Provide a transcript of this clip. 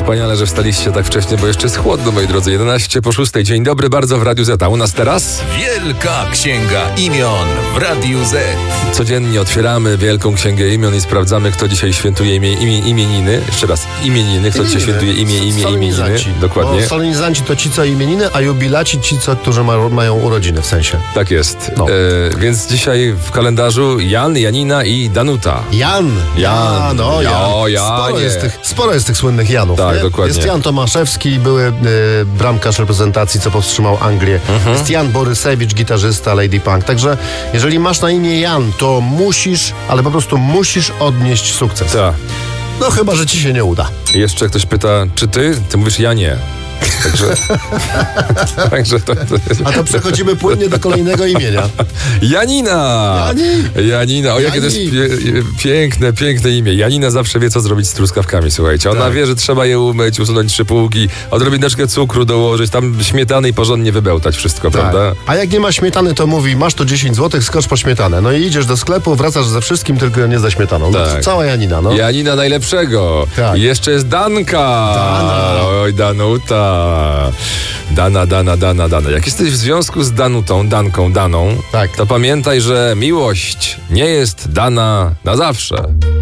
Wspaniale, że wstaliście tak wcześnie, bo jeszcze jest chłodno, moi drodzy. 11 po 6. Dzień dobry, bardzo w Radiu Z. A u nas teraz? Wielka Księga Imion w Radiu Z. Codziennie otwieramy Wielką Księgę Imion i sprawdzamy, kto dzisiaj świętuje imieniny. Jeszcze raz, imieniny. Kto dzisiaj świętuje imieniny. Dokładnie. Bo solenizanci to ci, co imieniny, a jubilaci ci, którzy mają urodziny w sensie. Tak jest. No. Więc dzisiaj w kalendarzu Jan, Janina i Danuta. Jan. Sporo jest tych słynnych Janów. Tak, nie? dokładnie. Jest Jan Tomaszewski, były bramkarz reprezentacji, co powstrzymał Anglię. Jest Jan Borysewicz, gitarzysta Lady Punk. Także jeżeli masz na imię Jan, to musisz, ale po prostu musisz odnieść sukces. Tak. No chyba, że ci się nie uda. Jeszcze ktoś pyta, czy ty? Ty mówisz ja nie. Także to jest... A to przechodzimy płynnie do kolejnego imienia. Janina! Janina, o jakie to jest piękne imię. Janina zawsze wie, co zrobić z truskawkami, słuchajcie. Ona wie, że trzeba je umyć, usunąć szypułki, odrobineczkę cukru dołożyć, tam śmietany i porządnie wybełtać wszystko, prawda? A jak nie ma śmietany, to mówi, masz tu 10 zł, skocz po śmietanę. No i idziesz do sklepu, wracasz ze wszystkim, tylko nie ze śmietaną. Tak. No, cała Janina, no. Janina najlepszego. Tak. I jeszcze jest Danka. Dana. Oj, Danuta. Dana. Jak jesteś w związku z Danutą, Daną, Tak. to pamiętaj, że miłość nie jest dana na zawsze.